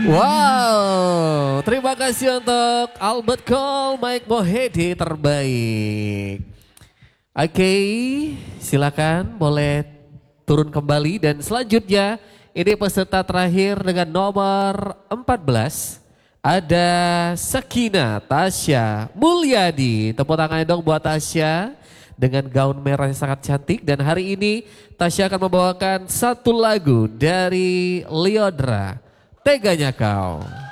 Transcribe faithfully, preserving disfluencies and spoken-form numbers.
Wow, terima kasih untuk Albert Cole, Mike Mohede terbaik. Oke, silakan boleh turun kembali dan selanjutnya ini peserta terakhir dengan nomor empat belas. Ada Sakina Tasya Mulyadi. Tepuk tangannya dong buat Tasya dengan gaun merah yang sangat cantik. Dan hari ini Tasya akan membawakan satu lagu dari Lyodra, Teganya Kau.